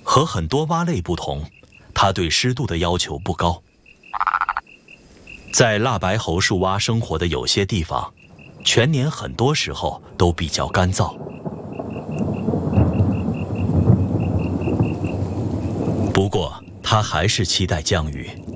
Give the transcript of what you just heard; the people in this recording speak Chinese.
和很多蛙类不同，它对湿度的要求不高。在蜡白喉树蛙生活的有些地方，全年很多时候都比较干燥。不过，它还是期待降雨。